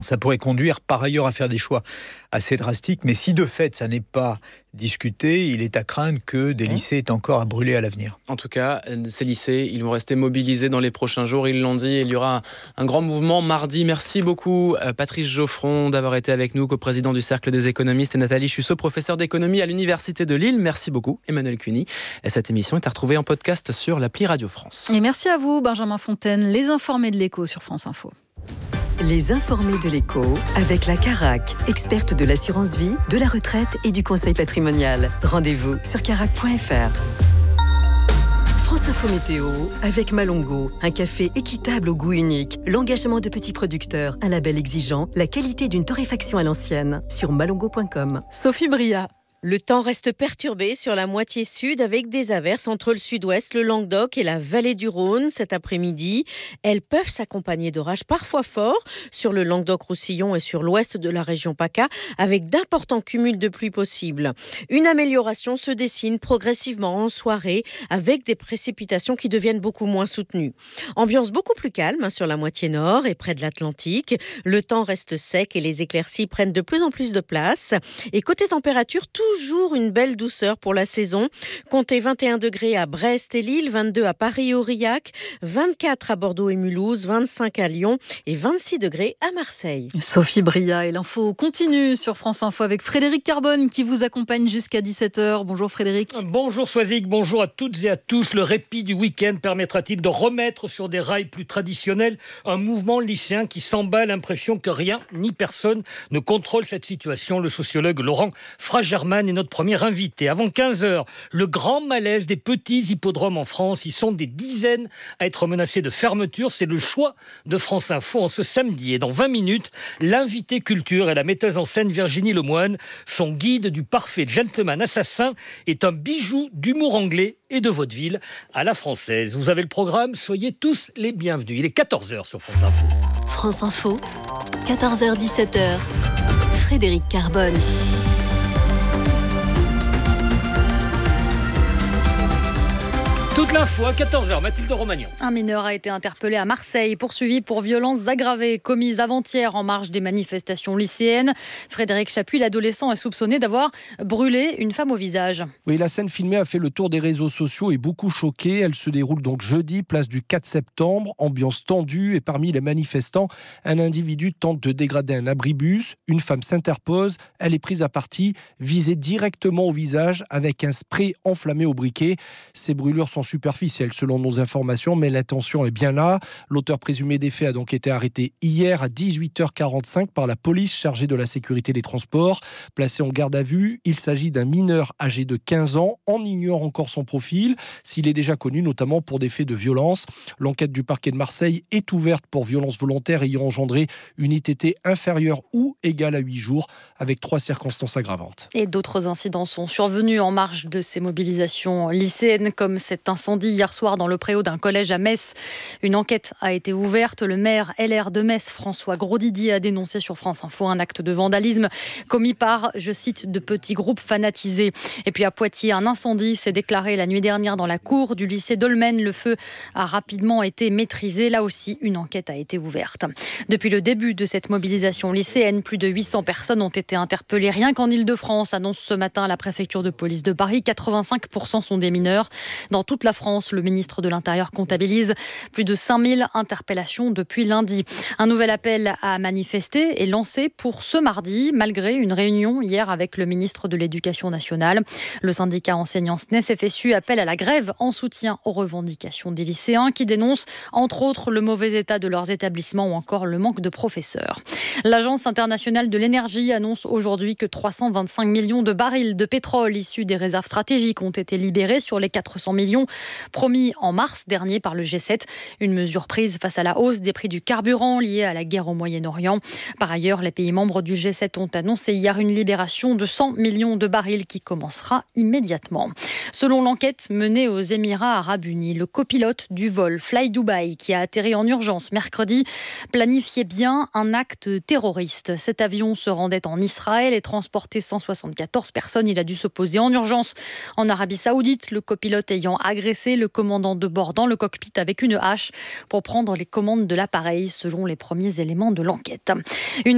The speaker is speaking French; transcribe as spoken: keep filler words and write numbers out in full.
Ça pourrait conduire par ailleurs à faire des choix assez drastiques, mais si de fait ça n'est pas discuté, il est à craindre que des lycées aient encore à brûler à l'avenir. En tout cas, ces lycées, ils vont rester mobilisés dans les prochains jours, ils l'ont dit, il y aura un, un grand mouvement mardi. Merci beaucoup Patrice Geoffron d'avoir été avec nous, coprésident du Cercle des économistes, et Nathalie Chusseau, professeure d'économie à l'Université de Lille. Merci beaucoup Emmanuel Cuny. Et cette émission est à retrouver en podcast sur l'appli Radio France. Et merci à vous Benjamin Fontaine, les informés de l'Écho sur France Info. Les informés de l'Écho avec la Carac, experte de l'assurance vie, de la retraite et du conseil patrimonial. Rendez-vous sur carac point f r. France Info Météo avec Malongo, un café équitable au goût unique, l'engagement de petits producteurs, un label exigeant, la qualité d'une torréfaction à l'ancienne sur malongo point com. Sophie Bria. Le temps reste perturbé sur la moitié sud avec des averses entre le sud-ouest, le Languedoc et la vallée du Rhône cet après-midi. Elles peuvent s'accompagner d'orages parfois forts sur le Languedoc-Roussillon et sur l'ouest de la région PACA avec d'importants cumuls de pluie possibles. Une amélioration se dessine progressivement en soirée avec des précipitations qui deviennent beaucoup moins soutenues. Ambiance beaucoup plus calme sur la moitié nord et près de l'Atlantique. Le temps reste sec et les éclaircies prennent de plus en plus de place. Et côté température, tout Toujours une belle douceur pour la saison. Comptez vingt et un degrés à Brest et Lille, vingt-deux à Paris et Aurillac, vingt-quatre à Bordeaux et Mulhouse, vingt-cinq à Lyon et vingt-six degrés à Marseille. Sophie Bria et l'info continue sur France Info avec Frédéric Carbone qui vous accompagne jusqu'à dix-sept heures. Bonjour Frédéric. Bonjour Soisic, bonjour à toutes et à tous. Le répit du week-end permettra-t-il de remettre sur des rails plus traditionnels un mouvement lycéen qui s'emballe, l'impression que rien ni personne ne contrôle cette situation? Le sociologue Laurent Fragerman est notre premier invité. Avant quinze heures, le grand malaise des petits hippodromes en France. Ils sont des dizaines à être menacés de fermeture. C'est le choix de France Info en ce samedi. Et dans vingt minutes, l'invité culture et la metteuse en scène Virginie Lemoine. Son guide du parfait gentleman assassin est un bijou d'humour anglais et de vaudeville à la française. Vous avez le programme, soyez tous les bienvenus. Il est quatorze heures sur France Info. France Info, quatorze heures dix-sept heures. Frédéric Carbone. Toute l'info à quatorze heures, Mathilde Romagnan. Un mineur a été interpellé à Marseille, poursuivi pour violences aggravées commises avant-hier en marge des manifestations lycéennes. Frédéric Chapuis, l'adolescent, est soupçonné d'avoir brûlé une femme au visage. Oui, la scène filmée a fait le tour des réseaux sociaux et beaucoup choqué. Elle se déroule donc jeudi, place du quatre septembre. Ambiance tendue et parmi les manifestants, un individu tente de dégrader un abribus. Une femme s'interpose, elle est prise à partie, visée directement au visage avec un spray enflammé au briquet. Ces brûlures sont superficielle selon nos informations, mais l'intention est bien là. L'auteur présumé des faits a donc été arrêté hier à dix-huit heures quarante-cinq par la police chargée de la sécurité des transports. Placé en garde à vue, il s'agit d'un mineur âgé de quinze ans. On ignore encore son profil, s'il est déjà connu notamment pour des faits de violence. L'enquête du parquet de Marseille est ouverte pour violence volontaire ayant engendré une I T T inférieure ou égale à huit jours, avec trois circonstances aggravantes. Et d'autres incidents sont survenus en marge de ces mobilisations lycéennes, comme cet incendie hier soir dans le préau d'un collège à Metz. Une enquête a été ouverte. Le maire L R de Metz, François Grosdidier, a dénoncé sur France Info un acte de vandalisme commis par, je cite, de petits groupes fanatisés. Et puis à Poitiers, un incendie s'est déclaré la nuit dernière dans la cour du lycée Dolmen. Le feu a rapidement été maîtrisé. Là aussi, une enquête a été ouverte. Depuis le début de cette mobilisation lycéenne, plus de huit cents personnes ont été interpellées rien qu'en Île-de-France, annonce ce matin la préfecture de police de Paris. quatre-vingt-cinq pour cent sont des mineurs. Dans toute la France, le ministre de l'Intérieur comptabilise plus de cinq mille interpellations depuis lundi. Un nouvel appel à manifester est lancé pour ce mardi, malgré une réunion hier avec le ministre de l'Éducation nationale. Le syndicat enseignant S N E S F S U appelle à la grève en soutien aux revendications des lycéens qui dénoncent, entre autres, le mauvais état de leurs établissements ou encore le manque de professeurs. L'Agence internationale de l'énergie annonce aujourd'hui que trois cent vingt-cinq millions de barils de pétrole issus des réserves stratégiques ont été libérés sur les quatre cents millions promis en mars dernier par le G sept. Une mesure prise face à la hausse des prix du carburant liée à la guerre au Moyen-Orient. Par ailleurs, les pays membres du G sept ont annoncé hier une libération de cent millions de barils qui commencera immédiatement. Selon l'enquête menée aux Émirats arabes unis, le copilote du vol Fly Dubai qui a atterri en urgence mercredi planifiait bien un acte terroriste. Cet avion se rendait en Israël et transportait cent soixante-quatorze personnes. Il a dû se poser en urgence en Arabie Saoudite, le copilote ayant agressé le commandant de bord dans le cockpit avec une hache pour prendre les commandes de l'appareil, selon les premiers éléments de l'enquête. Une